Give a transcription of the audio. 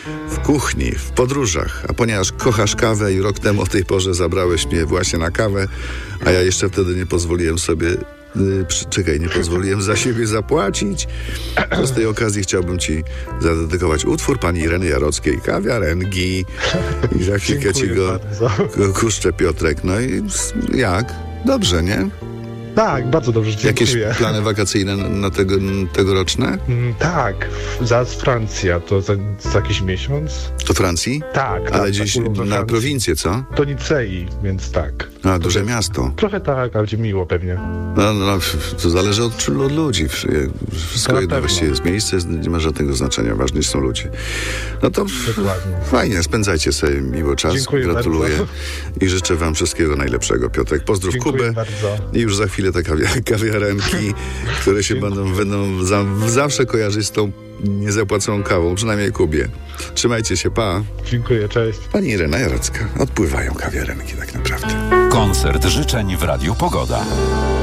w kuchni, w podróżach. A ponieważ kochasz kawę i rok temu o tej porze zabrałeś mnie właśnie na kawę, a ja jeszcze wtedy nie pozwoliłem sobie nie pozwoliłem za siebie zapłacić. To z tej okazji chciałbym ci zadedykować utwór pani Ireny Jarockiej, Kawiarenki. I za chwilkę ci go kuszczę, Piotrek. No i jak? Dobrze, nie? Tak, bardzo dobrze, dziękuję. Jakieś plany wakacyjne na tegoroczne? Tak, zaraz Francja, to za jakiś miesiąc. Do Francji? Tak. Ale gdzieś na prowincję, co? Do Nicei, więc tak. A, duże miasto. Trochę tak, ale będzie miło pewnie. No, to zależy od ludzi. Wszystko jedno właściwie jest miejsce, nie ma żadnego znaczenia. Ważni są ludzie. No to fajnie, spędzajcie sobie miło czas. Dziękuję gratuluję bardzo. I życzę wam wszystkiego najlepszego, Piotrek. Pozdrów Dziękuję Kubę. bardzo. I już za chwilę te kawiarenki, które się będą zawsze kojarzyć z tą niezapłaconą kawą, przynajmniej Kubie. Trzymajcie się, pa. Dziękuję, cześć. Pani Irena Jarocka. Odpływają kawiarenki tak naprawdę. Koncert życzeń w Radiu Pogoda.